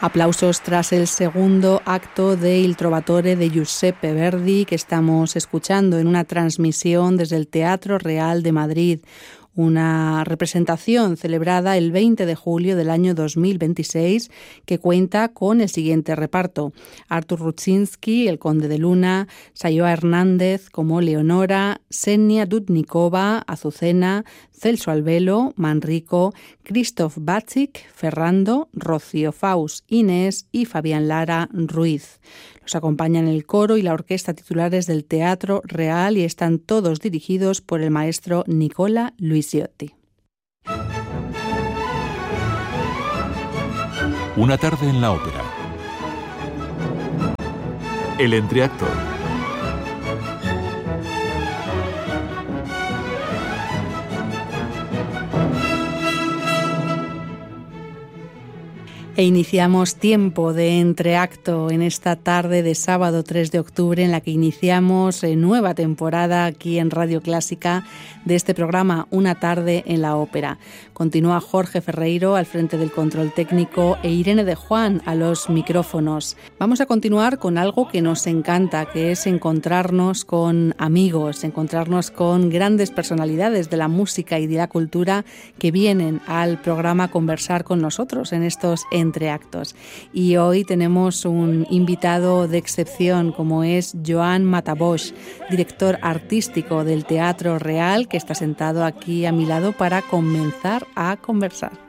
Aplausos tras el segundo acto de Il Trovatore de Giuseppe Verdi que estamos escuchando en una transmisión desde el Teatro Real de Madrid. Una representación celebrada el 20 de julio del año 2026 que cuenta con el siguiente reparto: Artur Rudzinski, el Conde de Luna, Sayoa Hernández como Leonora, Xenia Dudnikova, Azucena, Celso Albelo, Manrico, Christoph Batzik, Ferrando, Rocío Faus, Inés y Fabián Lara Ruiz. Los acompañan el coro y la orquesta titulares del Teatro Real y están todos dirigidos por el maestro Nicola Luisiotti. Una tarde en la ópera. El entreacto. E iniciamos tiempo de entreacto en esta tarde de sábado 3 de octubre en la que iniciamos nueva temporada aquí en Radio Clásica de este programa Una tarde en la ópera. Continúa Jorge Ferreiro al frente del control técnico e Irene de Juan a los micrófonos. Vamos a continuar con algo que nos encanta, que es encontrarnos con amigos, encontrarnos con grandes personalidades de la música y de la cultura que vienen al programa a conversar con nosotros en estos entreactos. Y hoy tenemos un invitado de excepción como es Joan Matabosch, director artístico del Teatro Real, que está sentado aquí a mi lado para comenzar a conversar.